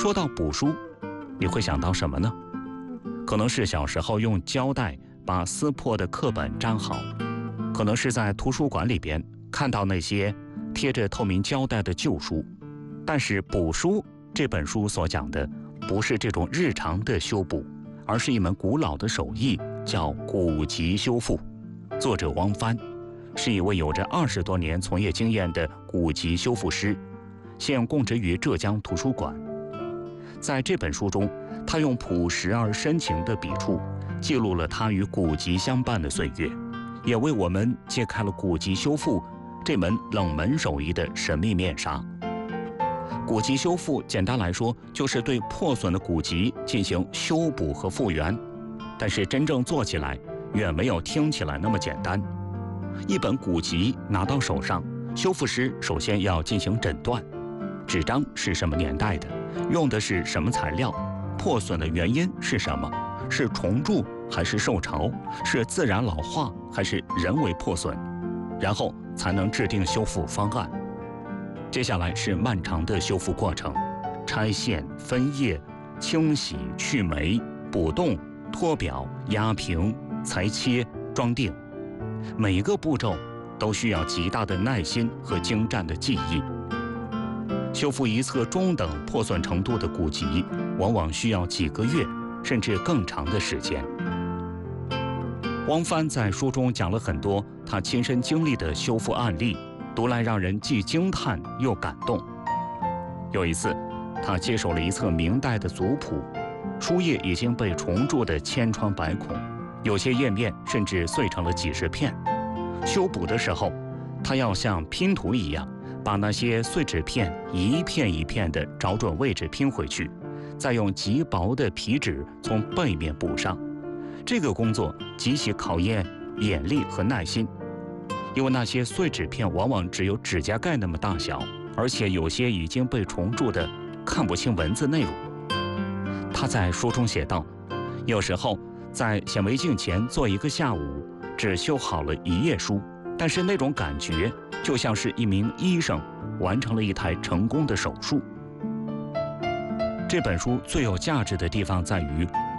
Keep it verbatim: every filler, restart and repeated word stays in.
说到补书，你会想到什么呢？可能是小时候用胶带把撕破的课本粘好，可能是在图书馆里边看到那些贴着透明胶带的旧书。但是补书这本书所讲的不是这种日常的修补，而是一门古老的手艺，叫古籍修复。作者汪帆是一位有着二十多年从业经验的古籍修复师，现供职于浙江图书馆。在这本书中，他用朴实而深情的笔触，记录了他与古籍相伴的岁月，也为我们揭开了古籍修复这门冷门手艺的神秘面纱。古籍修复简单来说，就是对破损的古籍进行修补和复原，但是真正做起来远没有听起来那么简单。一本古籍拿到手上，修复师首先要进行诊断，纸张是什么年代的，用的是什么材料，破损的原因是什么，是虫蛀还是受潮，是自然老化还是人为破损，然后才能制定修复方案。接下来是漫长的修复过程，拆线、分页、清洗、去霉、补洞、脱表、压平、裁切、装订，每一个步骤都需要极大的耐心和精湛的技艺。修复一册中等破损程度的古籍，往往需要几个月甚至更长的时间。汪帆在书中讲了很多他亲身经历的修复案例，读来让人既惊叹又感动。有一次，他接手了一册明代的族谱，书页已经被虫蛀得千疮百孔，有些页面甚至碎成了几十片。修补的时候，他要像拼图一样，把那些碎纸片一片一片地找准位置拼回去，再用极薄的皮纸从背面补上。这个工作极其考验眼力和耐心，因为那些碎纸片往往只有指甲盖那么大小，而且有些已经被虫蛀得看不清文字内容。他在书中写道，有时候在显微镜前坐一个下午，只修好了一页书，但是那种感觉就像是一名医生完成了一台成功的手术。这本书最有价值的地方在于